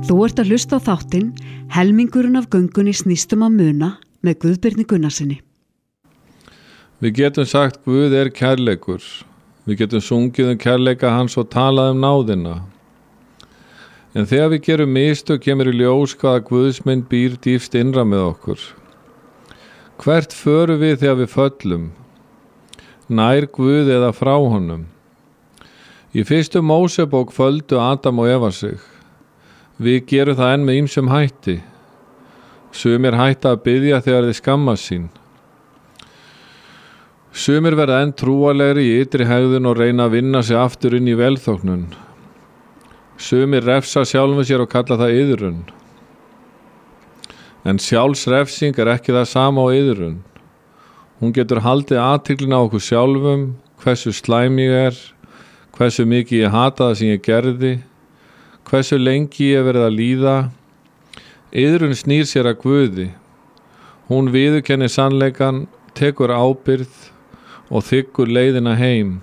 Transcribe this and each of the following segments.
Þú ert að hlusta á þáttinn Helmingurinn af göngunni snýstum að muna með Guðbirni Gunnarsinni. Við getum sagt Guð er kærleikur. Við getum sungið kærleika hans og talað náðina. En þegar við gerum mistök kemur í ljós hvaða Guðsmynd býr dýpst innra með okkur. Hvert förum við þegar við föllum? Nær Guð eða frá honum? Í fyrstu Mósebók földu Adam og Eva sig. Við gerum það enn með ýmsum hætti. Sumir hætta að biðja þegar þeir skammast sín. Sumir verða enn trúalegri í ytri hegðun og reyna að vinna sig aftur inn í velþóknun. Sumir refsa sjálfum sér og kalla það iðrun. En sjálfsrefsing er ekki það sama á iðrun. Hún getur haldið athyglina á okkur sjálfum, hversu slæm ég er, hversu mikið ég hata það sem ég gerði, hversu lengi ég verið að líða. Iðrun snýr sér að Guði. Hún viðurkennir sannleikann, tekur ábyrgð og þiggur leiðina heim.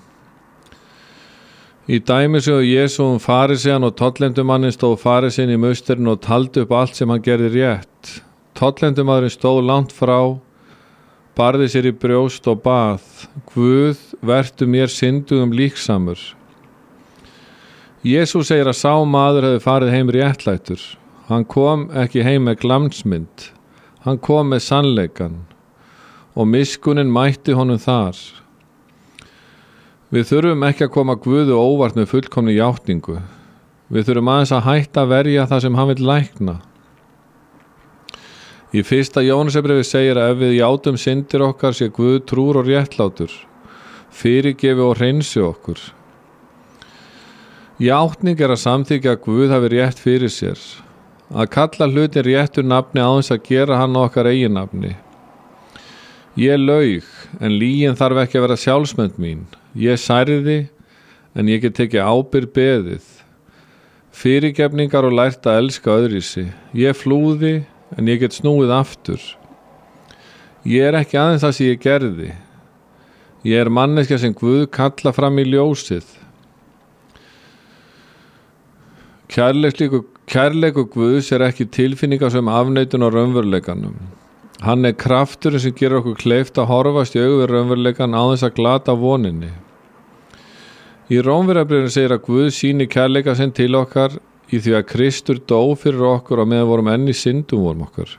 Í dæmisögu Jesú farisean og tollendumannin stóð fariseinn í musterinu og taldi upp allt sem hann gerði rétt. Tollendumaðurinn stóð langt frá, barði sér í brjóst og bað: Guð, vertu mér syndugum líksamur. Jesú segir að sá maður hefði farið heim réttlætur. Hann kom ekki heim með glansmynd. Hann kom með sannleikan og miskunnin mætti honum þar. Við þurfum ekki að koma Guði óvart með fullkomni játningu. Við þurfum aðeins að hætta að verja það sem hann vill lækna. Í 1. Jóhannesarbréfi segir að ef við játum syndir okkar sé Guð trúr og réttlátur, fyrirgefi og hreinsi okkur. Játning er að samþykja að Guð hafi rétt fyrir sér. Að kalla hlutin réttur nafni áðins að gera hann okkar eigin nafni. Ég laug, en lygin þarf ekki að vera sjálfsmynd mín. Ég særði, en ég get tekið ábyrgð beðið. Fyrirgefningar og lært að elska öðruvísi. Ég flúði, en ég get snúið aftur. Ég er ekki aðeins það sem ég gerði. Ég er manneskja sem Guð kalla fram í ljósið. Kærleikur Guðs er ekki tilfinningar sem afneitun á raunveruleikanum. Hann er krafturinn sem gerir okkur kleift að horfast í augu við raunveruleikan á þess að glata voninni. Í Rómverjabréfinu segir að Guð sýni kærleika sinn til okkar í því að Kristur dó fyrir okkur og meðan vorum enn í syndum vorum okkar.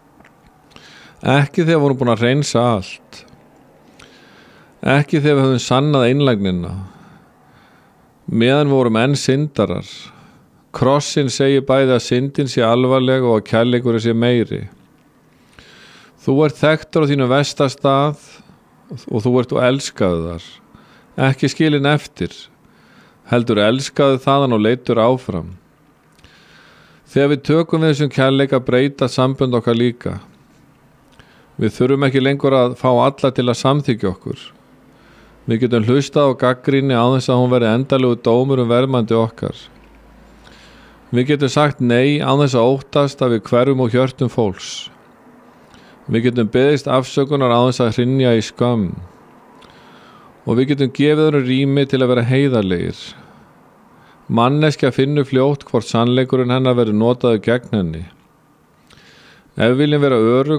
Ekki þegar vorum búin að hreinsa allt. Ekki þegar við höfum sannað einlægnina. Meðan vorum enn syndarar. Krossin segir bæði að syndin sé alvarleg og að kærleikurinn sé meiri. Þú ert þekktur á þínu verstastað og þú ert elskaðu þar. Ekki skilin eftir. Heldur elskaðu þaðan og leitur áfram. Þegar við tökum við þessum kærleika breyta sambönd okkar líka. Við þurfum ekki lengur að fá alla til að samþykja okkur. Við getum hlustað á gagnrýni á þess að hún veri endalegu dómur verðmandi okkar. Við getum sagt nei án þess að óttast að við hverfum og hjörtum fólks. Við getum beðist afsökunar án þess að hrynja í skömm. Og við getum gefið þeim rými til að vera heiðarlegir. Manneskja finnur fljótt hvort sannleikurinn hennar verður notaður gegn henni. Ef við viljum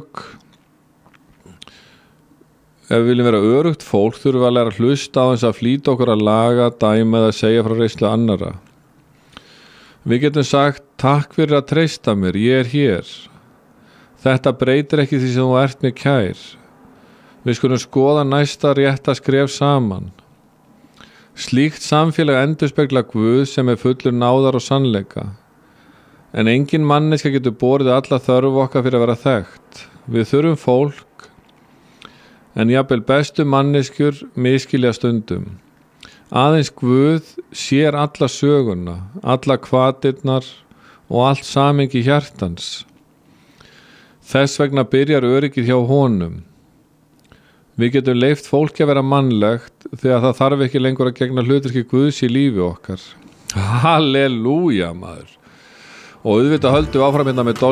vera örugt fólk þurfum við að læra að hlusta á þess að flýta okkur að laga, dæma eða segja frá reynslu annarra. Við getum sagt: takk fyrir að treysta mér, ég er hér. Þetta breytir ekki því sem þú ert mér kær. Við skulum skoða næsta rétta skref saman. Slíkt samfélag endurspeglar Guð sem er fullur náðar og sannleika. En engin manneskja getur borið alla þörf okkar fyrir að vera þekkt. Við þurfum fólk, en jafnvel bestu manneskjur misskilja stundum. Aðeins Guð sér alla söguna, alla hvatirnar og allt samhengi hjartans. Þess vegna byrjar öryggið hjá honum. Við getum leyft fólki að vera mannlegt þegar það þarf ekki lengur að gegna hlutverki Guðs í lífi okkar. Halleluja, maður. Og auðvitað höldum við áfram hérna með